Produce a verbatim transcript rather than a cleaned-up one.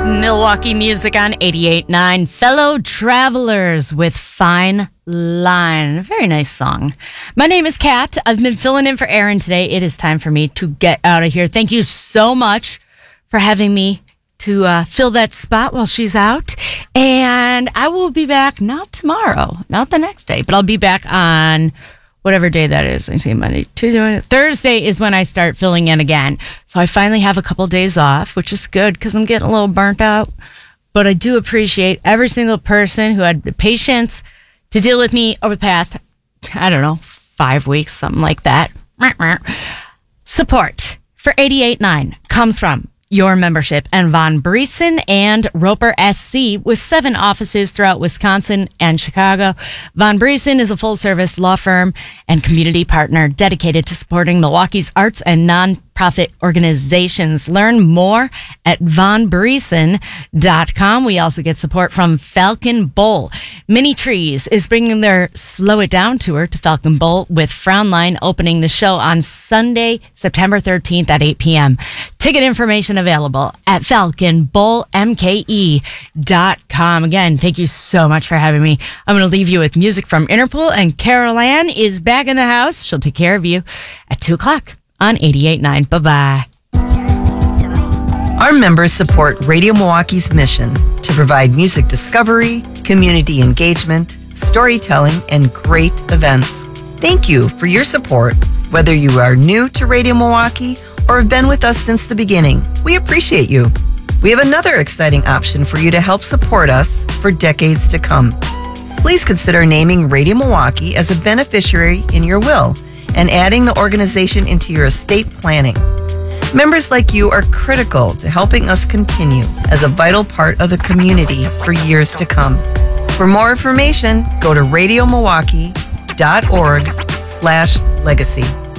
Milwaukee music on eighty-eight point nine. Fellow Travelers with Fine Line. A very nice song. My name is Kat. I've been filling in for Erin today. It is time for me to get out of here. Thank you so much for having me to uh, fill that spot while she's out. And I will be back not tomorrow, not the next day, but I'll be back on whatever day that is. I say Monday, Tuesday, Thursday is when I start filling in again. So I finally have a couple days off, which is good because I'm getting a little burnt out. But I do appreciate every single person who had the patience to deal with me over the past, I don't know, five weeks, something like that. Support for eighty-eight point nine comes from your membership and Von Briesen and Roper S C with seven offices throughout Wisconsin and Chicago. Von Briesen is a full-service law firm and community partner dedicated to supporting Milwaukee's arts and nonprofit organizations. Learn more at von briesen dot com. We also get support from Falcon Bowl. Mini Trees is bringing their Slow It Down tour to Falcon Bowl with Frownline opening the show on Sunday, September thirteenth at eight p.m. Ticket information available at falcon bowl m k e dot com. Again, thank you so much for having me. I'm going to leave you with music from Interpol, and Carol Ann is back in the house. She'll take care of you at two o'clock on eighty-eight point nine. Bye-bye. Our members support Radio Milwaukee's mission to provide music discovery, community engagement, storytelling, and great events. Thank you for your support, whether you are new to Radio Milwaukee or have been with us since the beginning. We appreciate you. We have another exciting option for you to help support us for decades to come. Please consider naming Radio Milwaukee as a beneficiary in your will and adding the organization into your estate planning. Members like you are critical to helping us continue as a vital part of the community for years to come. For more information, go to radio milwaukee dot org slash legacy.